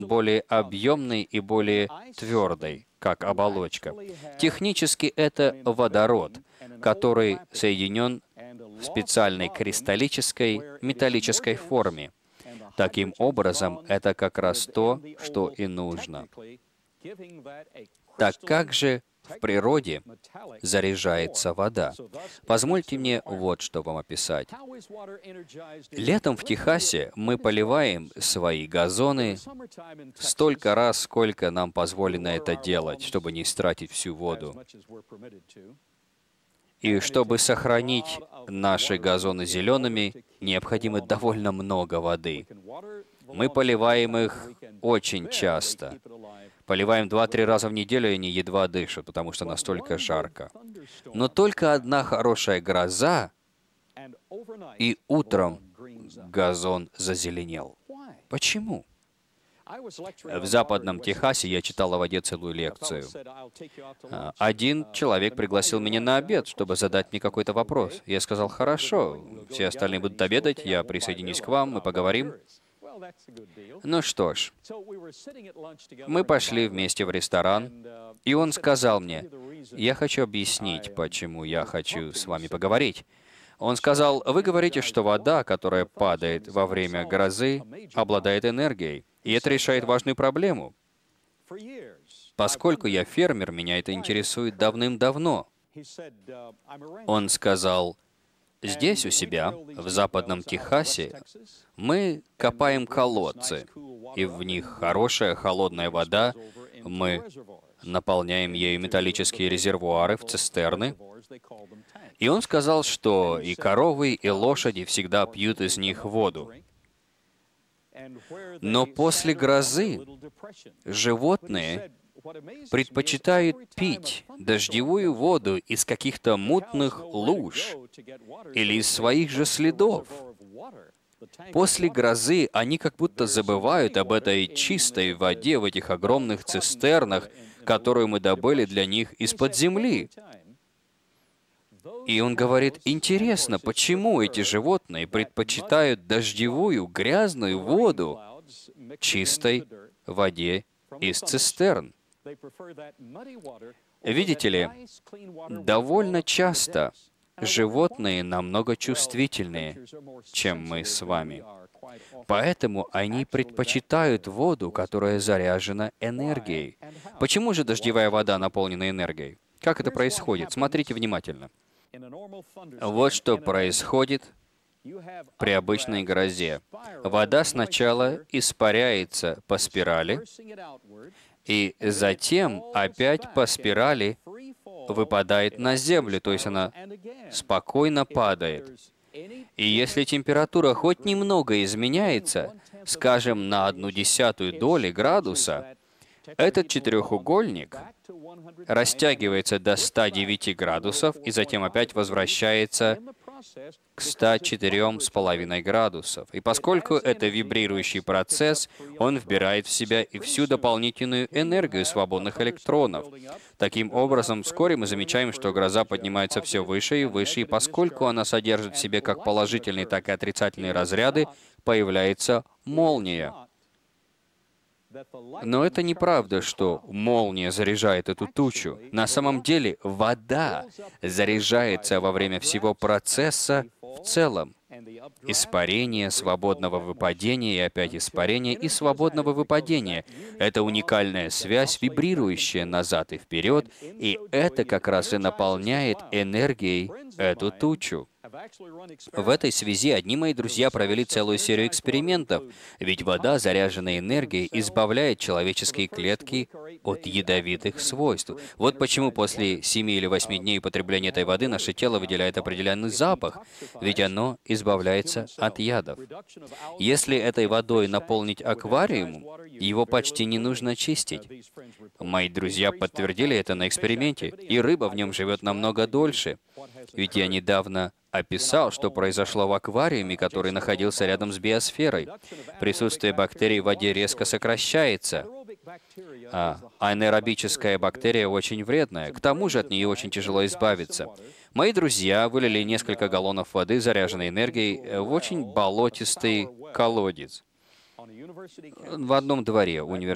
более объемной и более твердой, как оболочка. Технически это водород, который соединен в специальной кристаллической металлической форме. Таким образом, это как раз то, что и нужно. Так как же в природе заряжается вода? Позвольте мне вот что вам описать. Летом в Техасе мы поливаем свои газоны столько раз, сколько нам позволено это делать, чтобы не истратить всю воду. И чтобы сохранить наши газоны зелеными, необходимо довольно много воды. Мы поливаем их очень часто. Поливаем 2-3 раза в неделю, и они едва дышат, потому что настолько жарко. Но только одна хорошая гроза, и утром газон зазеленел. Почему? В Западном Техасе я читал о воде целую лекцию. Один человек пригласил меня на обед, чтобы задать мне какой-то вопрос. Я сказал: «Хорошо, все остальные будут обедать, я присоединюсь к вам, мы поговорим». Ну что ж, мы пошли вместе в ресторан, и он сказал мне: «Я хочу объяснить, почему я хочу с вами поговорить». Он сказал: «Вы говорите, что вода, которая падает во время грозы, обладает энергией, и это решает важную проблему. Поскольку я фермер, меня это интересует давным-давно». Он сказал: «Здесь у себя, в Западном Техасе, мы копаем колодцы, и в них хорошая холодная вода, мы наполняем ею металлические резервуары в цистерны». И он сказал, что и коровы, и лошади всегда пьют из них воду. Но после грозы животные предпочитают пить дождевую воду из каких-то мутных луж или из своих же следов. После грозы они как будто забывают об этой чистой воде в этих огромных цистернах, которую мы добыли для них из-под земли. И он говорит: интересно, почему эти животные предпочитают дождевую, грязную воду чистой воде из цистерн? Видите ли, довольно часто животные намного чувствительнее, чем мы с вами. Поэтому они предпочитают воду, которая заряжена энергией. Почему же дождевая вода наполнена энергией? Как это происходит? Смотрите внимательно. Вот что происходит при обычной грозе. Вода сначала испаряется по спирали, и затем опять по спирали выпадает на землю, то есть она спокойно падает. И если температура хоть немного изменяется, скажем, на 0,1 доли градуса, этот четырехугольник растягивается до 109 градусов и затем опять возвращается к 104,5 градусов. И поскольку это вибрирующий процесс, он вбирает в себя и всю дополнительную энергию свободных электронов. Таким образом, вскоре мы замечаем, что гроза поднимается все выше и выше, и поскольку она содержит в себе как положительные, так и отрицательные разряды, появляется молния. Но это неправда, что молния заряжает эту тучу. На самом деле, вода заряжается во время всего процесса в целом. Испарение, свободного выпадения, и опять испарение, и свободного выпадения. Это уникальная связь, вибрирующая назад и вперед, и это как раз и наполняет энергией эту тучу. В этой связи одни мои друзья провели целую серию экспериментов, ведь вода, заряженная энергией, избавляет человеческие клетки от ядовитых свойств. Вот почему после 7 или 8 дней употребления этой воды наше тело выделяет определенный запах, ведь оно избавляется от ядов. Если этой водой наполнить аквариум, его почти не нужно чистить. Мои друзья подтвердили это на эксперименте, и рыба в нем живет намного дольше. Ведь я недавно описал, что произошло в аквариуме, который находился рядом с биосферой. Присутствие бактерий в воде резко сокращается, а анаэробическая бактерия очень вредная. К тому же от нее очень тяжело избавиться. Мои друзья вылили несколько галлонов воды, заряженной энергией, в очень болотистый колодец. в одном дворе